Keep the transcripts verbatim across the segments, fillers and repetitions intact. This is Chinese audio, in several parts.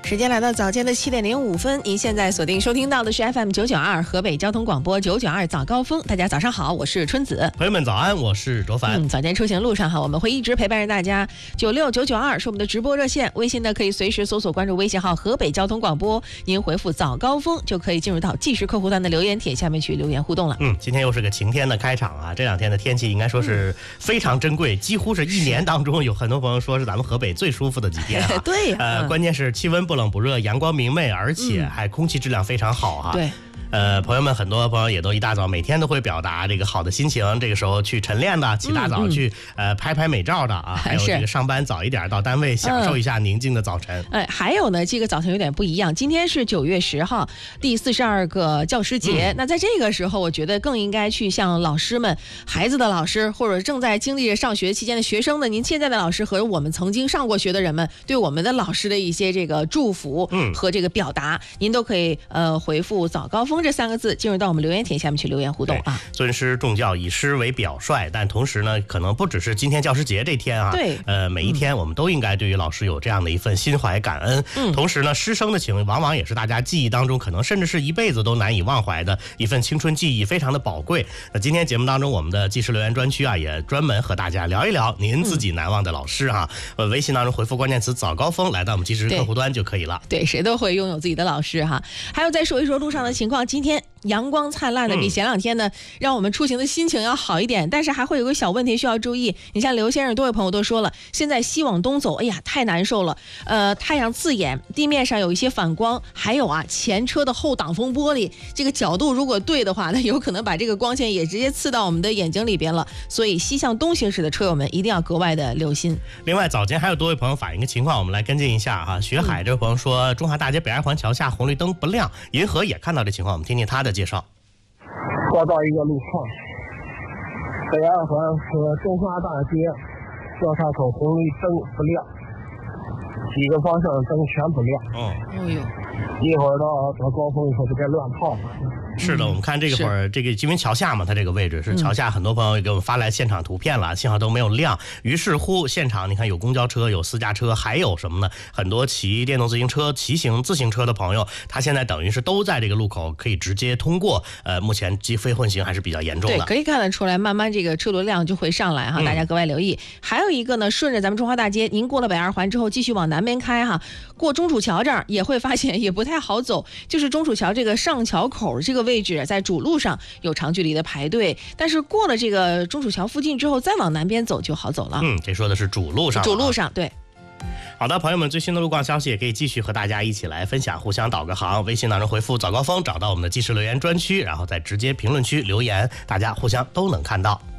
时间来到早间的七点零五分，您现在锁定收听到的是 F M 九九二河北交通广播九九二早高峰。大家早上好，我是春子。 朋友们早安，我是卓凡。 嗯，早间出行路上哈，我们会一直陪伴着大家。九六九九二是我们的直播热线，微信呢可以随时搜索关注微信号河北交通广播，您回复早高峰就可以进入到即时客户端的留言帖下面去留言互动了。 嗯，今天又是个晴天的开场啊，这两天的天气应该说是非常珍贵，嗯、几乎是一年当中有很多朋友说是咱们河北最舒服的几天啊。 对呀、啊， 呃，关键是气温不冷不热，阳光明媚，而且还空气质量非常好哈、啊。 对。 呃，朋友们，很多朋友也都一大早每天都会表达这个好的心情，这个时候去晨练的，起大早去、嗯嗯、呃拍拍美照的啊，还有这个上班早一点到单位享受一下宁静的早晨。 哎、嗯，还有呢，这个早晨有点不一样，今天是九月十号，第四十二个教师节、嗯。那在这个时候，我觉得更应该去向老师们、孩子的老师，或者正在经历着上学期间的学生的，您现在的老师和我们曾经上过学的人们，对我们的老师的一些这个祝福和这个表达，嗯、您都可以呃回复早高峰这三个字进入到我们留言帖下面去留言互动啊。 尊师重教，以师为表率，但同时呢，可能不只是今天教师节这天啊， 对， 呃，每一天我们都应该对于老师有这样的一份心怀感恩。嗯，同时呢，师生的情往往也是大家记忆当中可能甚至是一辈子都难以忘怀的一份青春记忆，非常的宝贵。那今天节目当中，我们的即时留言专区啊，也专门和大家聊一聊您自己难忘的老师哈、啊。呃、嗯，微信当中回复关键词早高峰来到我们即时客户端就可以了。 对，对谁都会拥有自己的老师哈。还有再说一说路上的情况，今天阳光灿烂的，比前两天呢、嗯、让我们出行的心情要好一点，但是还会有个小问题需要注意。你像刘先生多位朋友都说了，现在西往东走，哎呀太难受了，呃太阳刺眼，地面上有一些反光，还有啊前车的后挡风玻璃这个角度如果对的话，那有可能把这个光线也直接刺到我们的眼睛里边了，所以西向东行驶的车友们一定要格外的留心。 另外早间还有多位朋友反映个情况，我们来跟进一下哈。学海这位朋友说、嗯、中华大街北二环桥下红绿灯不亮，银河也看到这情况，我们听听他的介绍。 说到一个路况，北二环和中华大街交叉口红绿灯不亮，几个方向灯全不亮。 哦， 哎呦， 一会儿到到高峰以后就该乱套了。 是的，我们看这个会儿，这个因为桥下嘛，它这个位置是桥下，很多朋友也给我们发来现场图片了，信号都没有亮。于是乎，现场你看有公交车，有私家车，还有什么呢？很多骑电动自行车、骑行自行车的朋友，他现在等于是都在这个路口可以直接通过。呃，目前机非混行还是比较严重的。 对，可以看得出来，慢慢这个车流量就会上来哈，大家格外留意。嗯、还有一个呢，顺着咱们中华大街，您过了北二环之后，继续往南边开哈，过中楚桥这儿也会发现也不太好走，就是中楚桥这个上桥口这个位置，在主路上有长距离的排队，但是过了这个中楚桥附近之后，再往南边走就好走了。 嗯，这说的是主路上。 主路上，对。 好的，朋友们，最新的路况消息也可以继续和大家一起来分享，互相导个航。微信当中回复早高峰，找到我们的即时留言专区，然后在直接评论区留言，大家互相都能看到。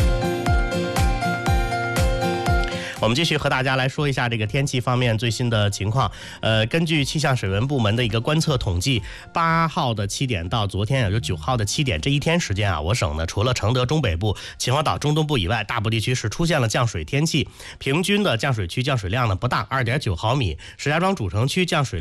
我们继续和大家来说一下这个天气方面最新的情况。呃，根据气象水文部门的一个观测统计，八号的七点到昨天也就是九号的七点这一天时间啊，我省呢除了承德中北部、秦皇岛中东部以外，大部地区是出现了降水天气，平均的降水区降水量呢不大，二点九毫米。石家庄主城区降水